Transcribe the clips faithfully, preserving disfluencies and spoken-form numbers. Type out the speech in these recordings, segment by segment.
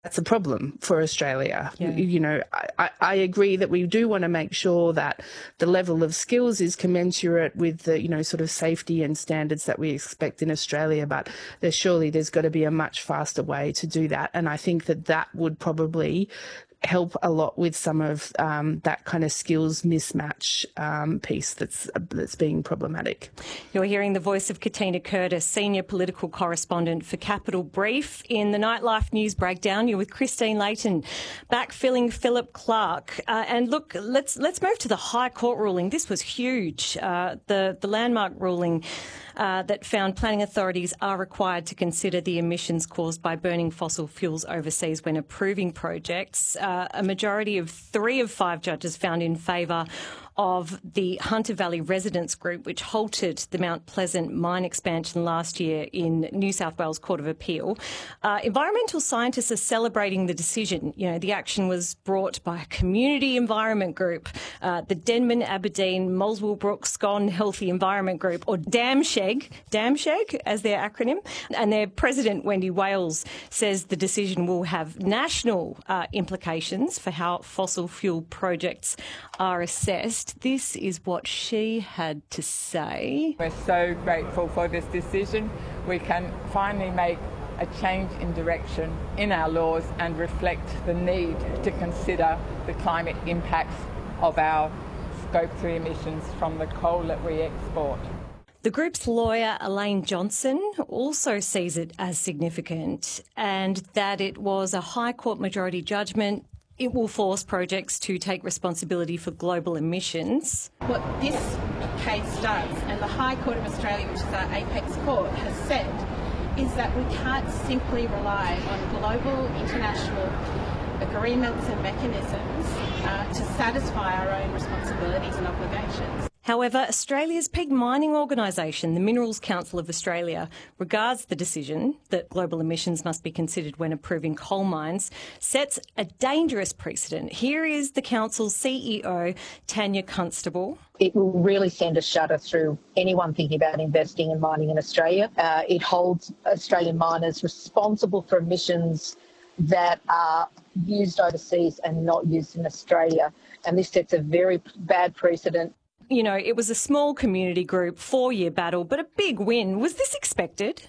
that's a problem for Australia. Yeah. You know, I, I agree that we do want to make sure that the level of skills is commensurate with the, you know, sort of safety and standards that we expect in Australia, but there's surely there's got to be a much faster way to do that. And I think that that would probably help a lot with some of um, that kind of skills mismatch um, piece that's that's being problematic. You're hearing the voice of Katina Curtis, senior political correspondent for Capital Brief. In the Nightlife News Breakdown, you're with Christine Layton, backfilling Philip Clark. Uh, and look, let's let's move to the High Court ruling. This was huge. Uh, the the landmark ruling Uh, that found planning authorities are required to consider the emissions caused by burning fossil fuels overseas when approving projects. Uh, a majority of three of five judges found in favour of the Hunter Valley Residents Group, which halted the Mount Pleasant mine expansion last year in New South Wales Court of Appeal. Uh, environmental scientists are celebrating the decision. You know, the action was brought by a community environment group, uh, the Denman, Aberdeen, Moleswell Brook, Scone Healthy Environment Group, or DAMSHEG, DAMSHEG as their acronym. And their president, Wendy Wales, says the decision will have national uh, implications for how fossil fuel projects are assessed. This is what she had to say. We're so grateful for this decision. We can finally make a change in direction in our laws and reflect the need to consider the climate impacts of our Scope three emissions from the coal that we export. The group's lawyer, Elaine Johnson, also sees it as significant and that it was a High Court majority judgment. It will force projects to take responsibility for global emissions. What this case does, and the High Court of Australia, which is our apex court, has said, is that we can't simply rely on global international agreements and mechanisms uh, to satisfy our own responsibilities and obligations. However, Australia's peak mining organisation, the Minerals Council of Australia, regards the decision that global emissions must be considered when approving coal mines, sets a dangerous precedent. Here is the council's C E O, Tanya Constable. It will really send a shudder through anyone thinking about investing in mining in Australia. Uh, it holds Australian miners responsible for emissions that are used overseas and not used in Australia. And this sets a very bad precedent. You know, it was a small community group, four-year battle, but a big win. Was this expected?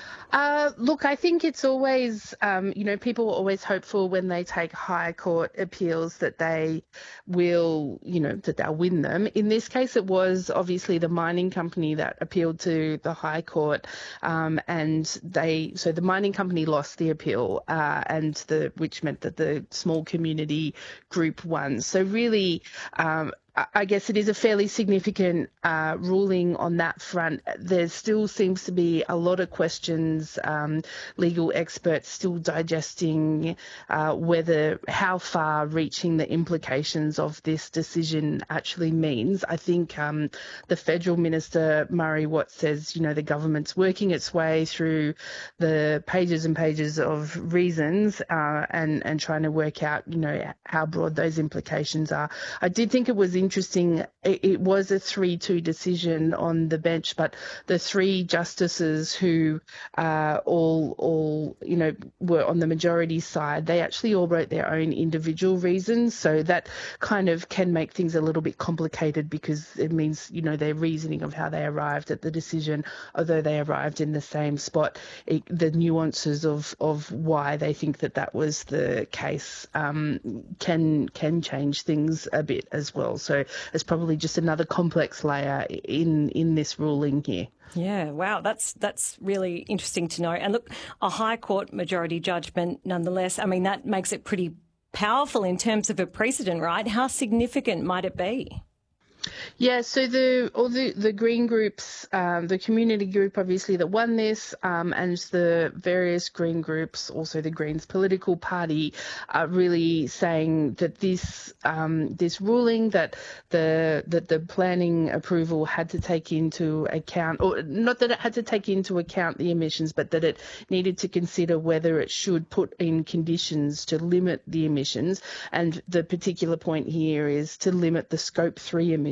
Uh, look, I think it's always, um, you know, people are always hopeful when they take high court appeals that they will, you know, that they'll win them. In this case, it was obviously the mining company that appealed to the High Court, um, and they, so the mining company lost the appeal, uh, and the, which meant that the small community group won. So really, um, I guess it is a fairly significant uh, ruling on that front. There still seems to be a lot of questions, um, legal experts still digesting uh, whether how far reaching the implications of this decision actually means. I think um, the federal minister, Murray Watt, says, you know, the government's working its way through the pages and pages of reasons uh, and, and trying to work out, you know, how broad those implications are. I did think it was interesting. It, it was a three two decision on the bench, but the three justices who uh, all, all, you know, were on the majority side, they actually all wrote their own individual reasons. So that kind of can make things a little bit complicated because it means, you know, their reasoning of how they arrived at the decision, although they arrived in the same spot, it, the nuances of, of why they think that that was the case um, can can change things a bit as well. So it's probably just another complex layer in in this ruling here. Yeah, wow, that's that's really interesting to know. And look, a High Court majority judgment nonetheless, I mean, that makes it pretty powerful in terms of a precedent, right? How significant might it be? Yeah, so the all the, the green groups, um, the community group obviously that won this, um, and the various green groups, also the Greens political party, are really saying that this um, this ruling that the that the planning approval had to take into account, or not that it had to take into account the emissions, but that it needed to consider whether it should put in conditions to limit the emissions. And the particular point here is to limit the Scope three emissions.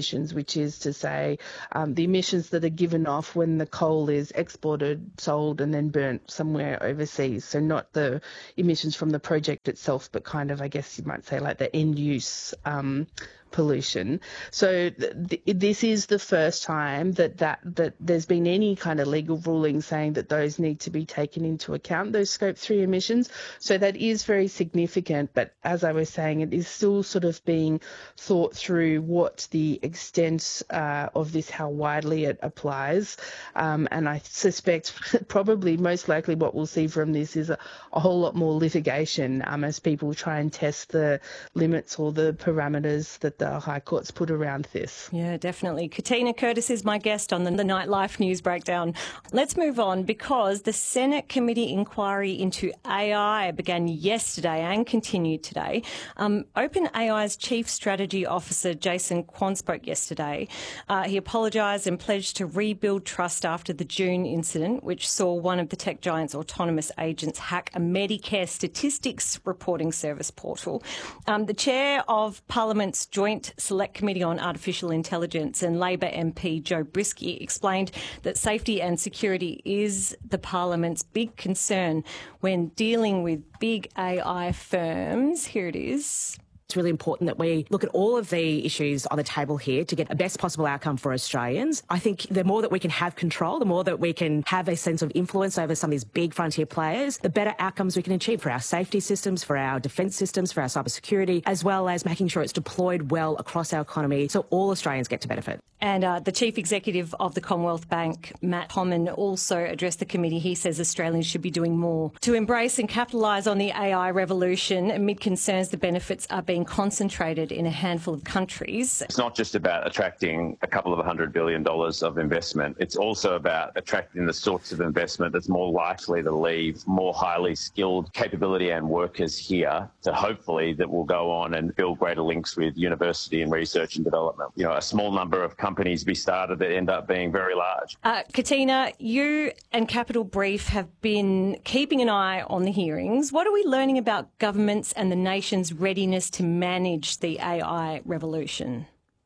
emissions, which is to say um, the emissions that are given off when the coal is exported, sold and then burnt somewhere overseas. So not the emissions from the project itself, but kind of, I guess you might say, like the end use um, pollution. So th- th- this is the first time that, that that there's been any kind of legal ruling saying that those need to be taken into account, those scope three emissions. So that is very significant. But as I was saying, it is still sort of being thought through what the extent uh, of this, how widely it applies. Um, and I suspect probably most likely what we'll see from this is a, a whole lot more litigation um, as people try and test the limits or the parameters that the High Court's put around this. Yeah, definitely. Katina Curtis is my guest on the, the Nightlife News Breakdown. Let's move on, because the Senate committee inquiry into A I began yesterday and continued today. Um, OpenAI's Chief Strategy Officer Jason Kwon spoke yesterday. Uh, he apologised and pledged to rebuild trust after the June incident, which saw one of the tech giant's autonomous agents hack a Medicare statistics reporting service portal. Um, the chair of Parliament's Joint Select Committee on Artificial Intelligence and Labor M P Joe Brisky explained that safety and security is the Parliament's big concern when dealing with big A I firms. Here it is. It's really important that we look at all of the issues on the table here to get a best possible outcome for Australians. I think the more that we can have control, the more that we can have a sense of influence over some of these big frontier players, the better outcomes we can achieve for our safety systems, for our defence systems, for our cybersecurity, as well as making sure it's deployed well across our economy so all Australians get to benefit. And uh, the Chief Executive of the Commonwealth Bank, Matt Homman, also addressed the committee. He says Australians should be doing more to embrace and capitalise on the A I revolution amid concerns the benefits are being concentrated in a handful of countries. It's not just about attracting a couple of hundred billion dollars of investment. It's also about attracting the sorts of investment that's more likely to leave more highly skilled capability and workers here, to hopefully that will go on and build greater links with university and research and development. You know, a small number of companies be started that end up being very large. Uh, Katina, you and Capital Brief have been keeping an eye on the hearings. What are we learning about governments and the nation's readiness to manage the A I revolution?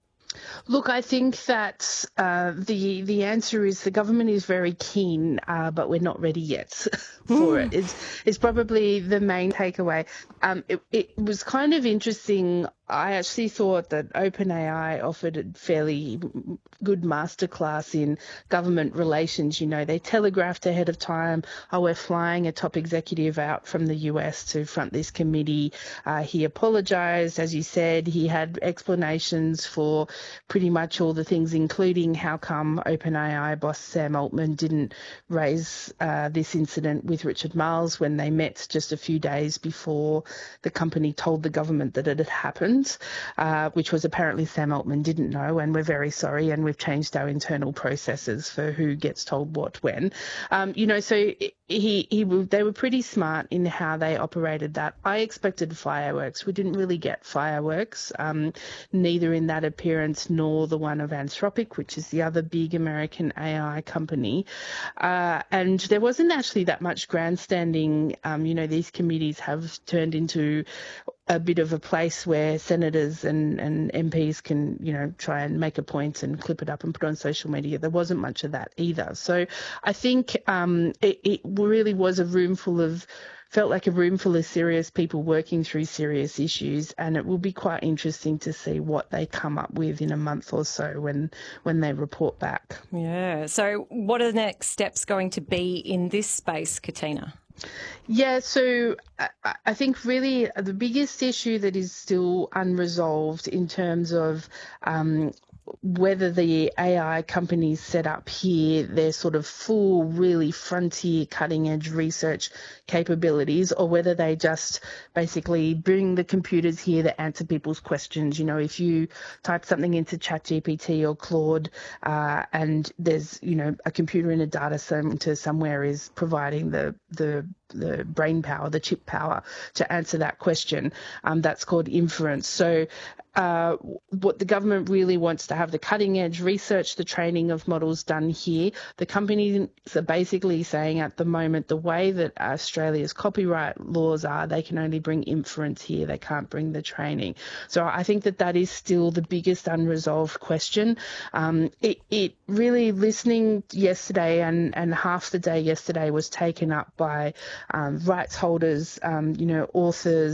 Look, I think that uh, the the answer is the government is very keen, uh, but we're not ready yet for it. It's, it's probably the main takeaway. Um, it, it was kind of interesting. I actually thought that OpenAI offered a fairly good masterclass in government relations. You know, they telegraphed ahead of time, oh, we're flying a top executive out from the U S to front this committee. Uh, he apologised, as you said. He had explanations for pretty much all the things, including how come OpenAI boss Sam Altman didn't raise uh, this incident with Richard Marles when they met just a few days before the company told the government that it had happened. Uh, which was apparently Sam Altman didn't know, and we're very sorry, and we've changed our internal processes for who gets told what when. Um, you know, so he, he they were pretty smart in how they operated that. I expected fireworks. We didn't really get fireworks, um, neither in that appearance nor the one of Anthropic, which is the other big American A I company. Uh, and there wasn't actually that much grandstanding. Um, you know, these committees have turned into a bit of a place where senators and, and M Ps can, you know, try and make a point and clip it up and put it on social media. There wasn't much of that either. So I think um, it, it really was a room full of, felt like a room full of serious people working through serious issues, and it will be quite interesting to see what they come up with in a month or so when, when they report back. Yeah. So what are the next steps going to be in this space, Katina? Yeah, so I, I think really the biggest issue that is still unresolved in terms of um, whether the A I companies set up here, their sort of full, really frontier, cutting-edge research capabilities, or whether they just basically bring the computers here that answer people's questions. You know, if you type something into ChatGPT or Claude uh, and there's, you know, a computer in a data center somewhere is providing the, the the brain power, the chip power to answer that question. Um, that's called inference. So uh, what the government really wants to have the cutting edge research, the training of models done here. The companies are basically saying at the moment the way that Australia's copyright laws are, they can only bring inference here. They can't bring the training. So I think that that is still the biggest unresolved question. Um, it, it really, listening yesterday and, and half the day yesterday was taken up by um, rights holders, um, you know, authors,